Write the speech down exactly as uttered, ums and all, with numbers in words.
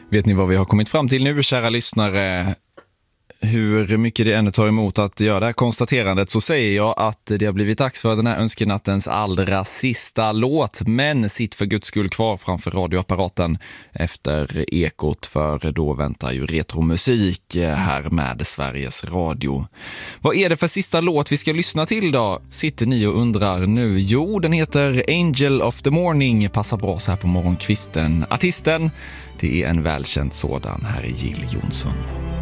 Vet ni vad vi har kommit fram till nu, kära lyssnare? Hur mycket det ännu tar emot att göra det här konstaterandet, så säger jag att det har blivit dags för den här önskenattens allra sista låt. Men sitt för guds skull kvar framför radioapparaten efter ekot, för då väntar ju retromusik här med Sveriges Radio. Vad är det för sista låt vi ska lyssna till då? Sitter ni och undrar nu? Jo, den heter Angel of the Morning. Passar bra så här på morgonkvisten. Artisten, det är en välkänd sådan. Här är Jill Johnson.